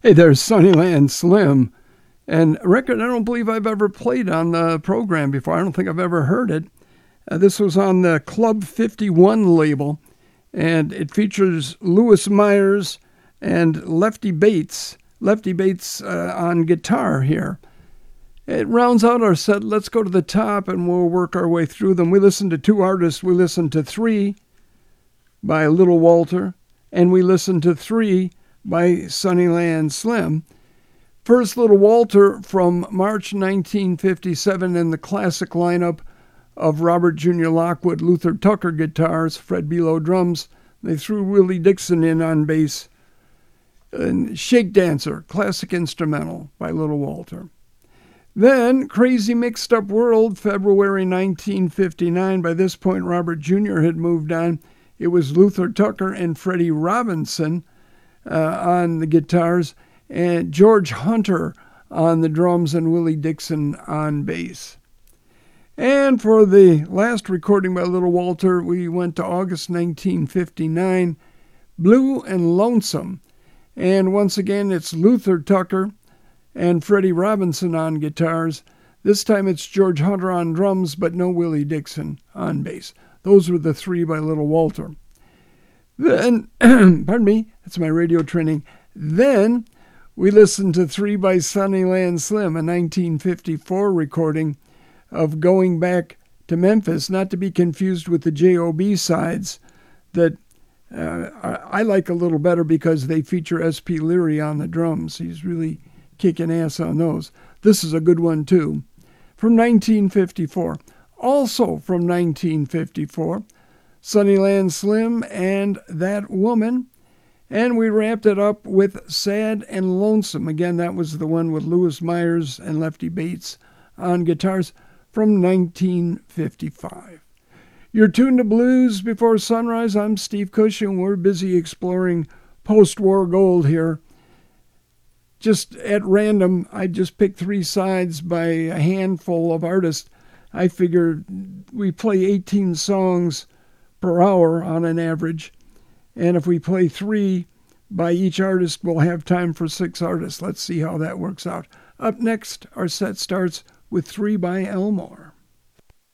Hey, there's Sunnyland Slim, and a record I don't believe I've ever played on the program before. I don't think I've ever heard it. This was on the Club 51 label, and it features Louis Myers and Lefty Bates. Lefty Bates on guitar here. It rounds out our set. Let's go to the top, and we'll work our way through them. We listened to two artists. We listened to Three by Little Walter, and we listened to Three by Sunnyland Slim. First, Little Walter from March 1957 in the classic lineup of Robert Jr. Lockwood, Luther Tucker guitars, Fred Below drums. They threw Willie Dixon in on bass. And Shake Dancer, classic instrumental by Little Walter. Then Crazy Mixed Up World, February 1959. By this point, Robert Jr. had moved on. It was Luther Tucker and Freddie Robinson on the guitars, and George Hunter on the drums, and Willie Dixon on bass. And for the last recording by Little Walter, we went to August 1959, Blue and Lonesome. And once again, it's Luther Tucker and Freddie Robinson on guitars. This time it's George Hunter on drums, but no Willie Dixon on bass. Those were the three by Little Walter. Then, pardon me, that's my radio training. Then we listened to Three by Sunnyland Slim, a 1954 recording of Going Back to Memphis, not to be confused with the J.O.B. sides that I like a little better because they feature S.P. Leary on the drums. He's really kicking ass on those. This is a good one, too. From 1954. Also from 1954, Sunnyland Slim and That Woman. And we wrapped it up with Sad and Lonesome. Again, that was the one with Louis Myers and Lefty Bates on guitars from 1955. You're tuned to Blues Before Sunrise. I'm Steve Cushing. We're busy exploring post-war gold here. Just at random, I just picked three sides by a handful of artists. I figured we play 18 songs per hour on an average, and if we play three by each artist, we'll have time for 6 artists. Let's see how that works out. Up next, our set starts with Three by Elmore.